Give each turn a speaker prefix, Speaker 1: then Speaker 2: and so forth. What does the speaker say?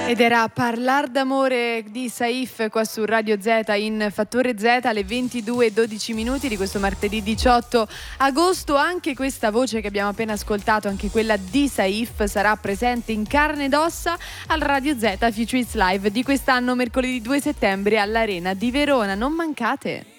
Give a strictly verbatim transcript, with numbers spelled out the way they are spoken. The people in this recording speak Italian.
Speaker 1: Ed era Parlar d'amore di Saif qua su Radio Z in Fattore Z alle ventidue e dodici minuti di questo martedì diciotto agosto. Anche questa voce che abbiamo appena ascoltato, anche quella di Saif, sarà presente in carne ed ossa al Radio Z Future Hits Live di quest'anno mercoledì due settembre all'Arena di Verona. Non mancate!